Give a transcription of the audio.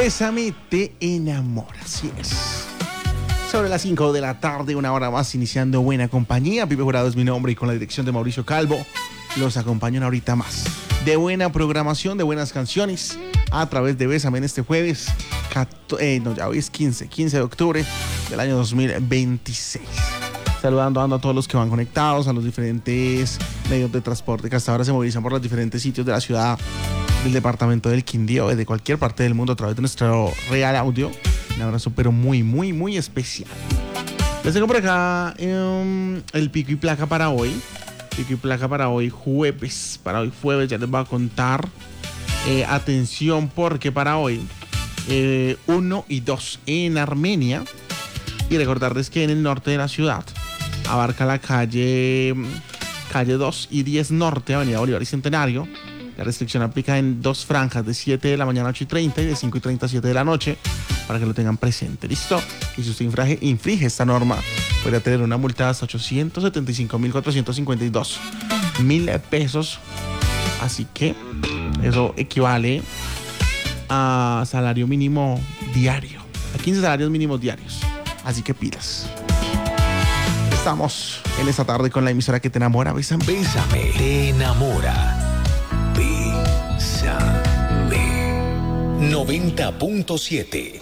Bésame, te enamora. Así es. Sobre las 5 de la tarde, una hora más, iniciando Buena Compañía. Pipe Jurado es mi nombre y con la dirección de Mauricio Calvo los acompaño una horita más de buena programación, de buenas canciones a través de Bésame en este jueves. Ya hoy es 15 de octubre del año 2026. Saludando a todos los que van conectados, a los diferentes medios de transporte que hasta ahora se movilizan por los diferentes sitios de la ciudad, del departamento del Quindío, de cualquier parte del mundo a través de nuestro Real Audio. Un abrazo pero muy especial. Les tengo por acá el pico y placa para hoy. Pico y placa para hoy jueves. Para hoy jueves ya les voy a contar. Atención porque para hoy 1 y 2 en Armenia. Y recordarles que en el norte de la ciudad abarca la calle 2 y 10 Norte, Avenida Bolívar y Centenario. La restricción aplica en dos franjas de 7 de la mañana a 8:30 y de 5:30 a 7 de la noche, para que lo tengan presente. ¿Listo? Y si usted infringe esta norma, podría tener una multa de hasta 875.452 pesos. Así que eso equivale a salario mínimo diario, a 15 salarios mínimos diarios. Así que pilas. Estamos en esta tarde con la emisora que te enamora. Bésame, te enamora. Bésame. 90.7